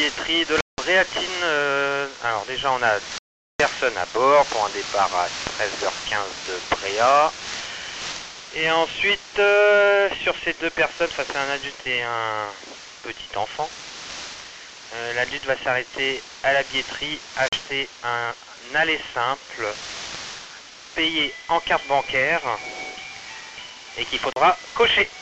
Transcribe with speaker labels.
Speaker 1: billetterie de la Bréatine. Alors déjà on a personnes à bord pour un départ à 13h15 de Bréa. Et ensuite sur ces deux personnes, ça c'est un adulte et un petit enfant. L'adulte va s'arrêter à la billetterie, acheter un aller simple, payer en carte bancaire et qu'il faudra cocher.